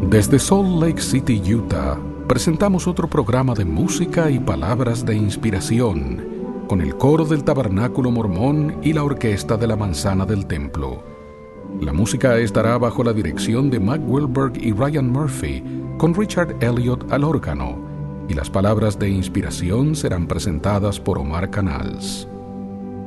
Desde Salt Lake City, Utah, presentamos otro programa de música y palabras de inspiración con el coro del Tabernáculo Mormón y la orquesta de la Manzana del Templo. La música estará bajo la dirección de Mac Wilberg y Ryan Murphy, con Richard Elliott al órgano, y las palabras de inspiración serán presentadas por Omar Canals.